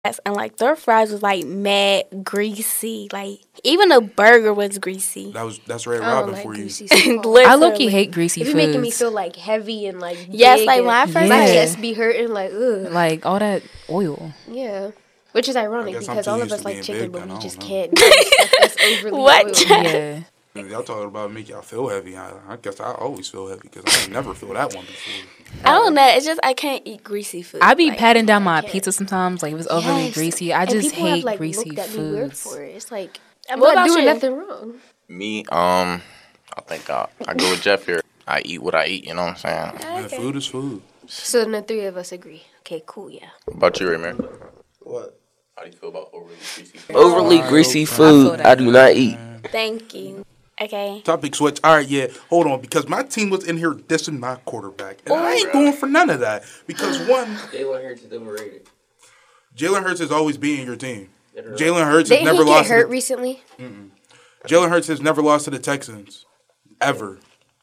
Yes, and like their fries was like mad greasy. Like even the burger was greasy. That's Red I don't Robin like for you. greasy stuff. I low-key hate greasy It foods. be making me feel like heavy and like Yes, big like and when I first my Yeah. chest be hurting like ugh. like all that oil. Yeah. Which is ironic I guess I'm because too all of used us to like being chicken, big, but then we I just don't can't do stuff that's overly What? oily. Yeah. Y'all talking about make y'all feel heavy. I guess I always feel heavy because I ain't never feel that one before. I don't know. It's just I can't eat greasy food. I be like, patting down my can't. pizza sometimes. Like if it's overly Yes. greasy, I And just people hate have, like, greasy looked at me weird foods. for it. It's like I'm What not about doing you? nothing wrong. Me, I think I go with Jeff here. I eat what I eat, you know what I'm saying? Man, food is food. So then the three of us agree. Okay, cool, yeah. What about you, Raymond? What? How do you feel about overly greasy food? Overly greasy food, that. I do not eat. Thank you. Okay. Topic switch. All right, yeah. Hold on, because my team was in here dissing my quarterback, and I ain't going for none of that. Because one, Jalen Hurts is overrated. Jalen Hurts has always been in your team. Jalen Hurts has Didn't never he get lost. hurt recently? Jalen Hurts has never lost to the Texans, ever.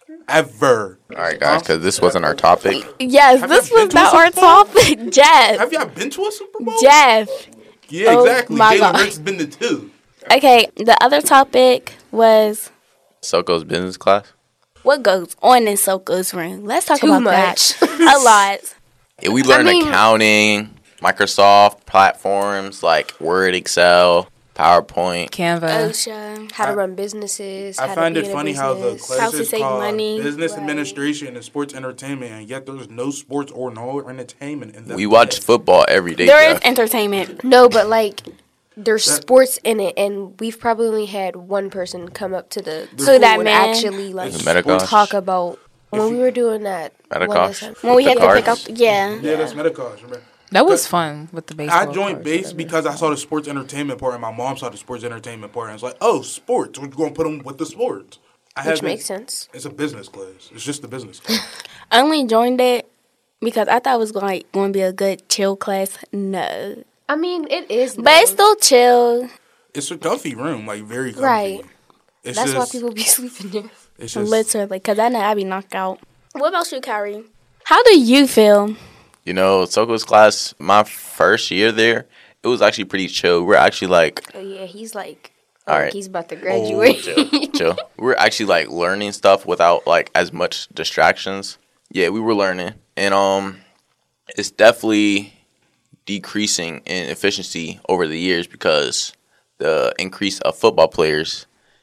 All right, guys, because this wasn't our topic. Yes, Have this y'all been was to a not our Super Bowl? topic. Jeff. Have y'all been to a Super Bowl? Jeff. Yeah, Oh exactly. my Jalen God. Hurts has been to two. Okay, the other topic was Soko's business class. what goes on in Soko's room. Let's talk Too about much. that. A lot. Yeah, we learned mean- accounting, Microsoft platforms like Word, Excel, PowerPoint. Canva. OSHA. How to run businesses. I how find to it be in a funny how the business. class How to is save called money. Business Right. Administration and Sports Entertainment, and yet there's no sports or no entertainment in that. We watch football every day. There is Jeff. entertainment. No, but like there's sports in it, and we've probably only had one person come up to the So school that and man- actually like The Metacosh. talk about when we were doing that. one Metacosh. lesson. When we The had to pick up, cards. yeah. Yeah, that's Metacosh. Remember? That was fun with the baseball. I joined cards, base whatever. because I saw the sports entertainment part, and my mom saw the sports entertainment part, and it's like, oh, sports. We're going to put them with the sports. Which makes sense. It's a business class. It's just a business class. I only joined it because I thought it was going to be a good chill class. No. I mean, it is, But it's though. still chill. It's a comfy room, like very comfy. Right. It's That's why just, people be sleeping there. It's just, Literally. Because I know I be knocked out. What about you, Kyrie? How do you feel? You know, Soko's class, my first year there, it was actually pretty chill. We're actually like, Oh yeah, he's like, All right. he's about to graduate. chill. We're actually like learning stuff without like as much distractions. Yeah, we were learning, and it's definitely decreasing in efficiency over the years because the increase of football players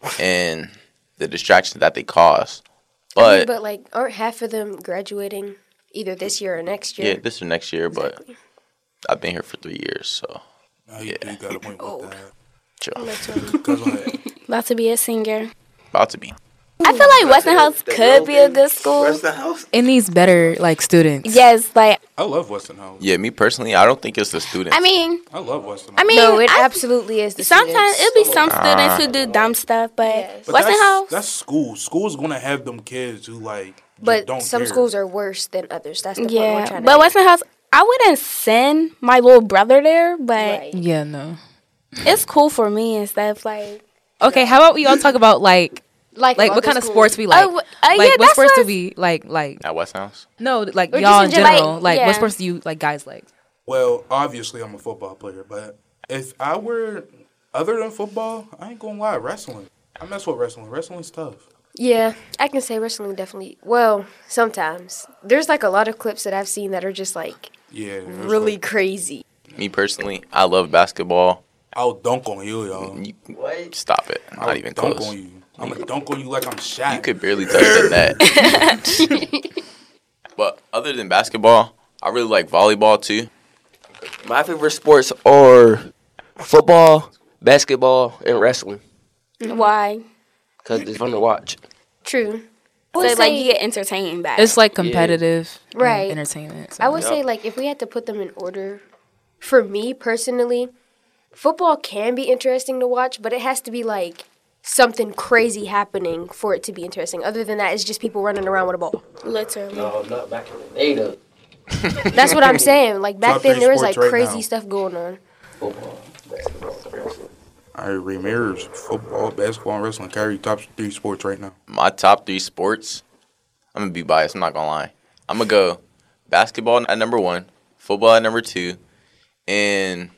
and the distractions that they cause. I mean, But but like, aren't half of them graduating either this year or next year? yeah, this is next year. But I've been here for 3 years, so no, you do got a point with that. chill. Go ahead. About to be a singer. About to be. I feel like Westinghouse could be a good school. Westinghouse? It needs better like students. Yes, like, I love Westinghouse. Yeah, me personally, I don't think it's the students. I mean, I love Westinghouse. No, it I- absolutely is. The sometimes students. it'll be some students who do dumb stuff, but Yes. But Westinghouse, that's school. School's gonna have them kids who like just But don't some care. schools are worse than others. That's the point we're yeah. trying to But make. Westinghouse, I wouldn't send my little brother there, but Right. Yeah, no. it's cool for me and stuff. Like, Okay, how about we all talk about like Like what kind of sports we like? oh, Like yeah, what that's sports do what- we like? At Westinghouse? No, like Or y'all in just in general, general. Like yeah. what sports do you like guys like? Well, obviously I'm a football player, but if I were other than football, I ain't gonna lie, wrestling. I mess with wrestling. Wrestling's tough. Yeah, I can say wrestling definitely. Well, sometimes there's like a lot of clips that I've seen that are just like Yeah. it's really like, crazy. Me personally, I love basketball. I'll dunk on you, y'all. What? Stop it. I'll Not even dunk close. on you. I'm gonna dunk on you like I'm Shaq. You could barely touch the net. But other than basketball, I really like volleyball too. My favorite sports are football, basketball, and wrestling. why? Because it's fun to watch. True. So, would like, say- you get entertained by It's like competitive Right. entertainment. So. I would say like if we had to put them in order, for me personally, football can be interesting to watch, but it has to be like something crazy happening for it to be interesting. Other than that, it's just people running around with a ball. literally. No, not back in the day, though. That's what I'm saying. Like back Top then, three there was like sports right crazy now. stuff going on. Football, basketball, wrestling. All right, Ramirez, football, basketball, and wrestling. Carry top 3 sports right now. My top 3 sports, I'm going to be biased. I'm not going to lie. I'm going to go basketball at number 1, football at number 2, and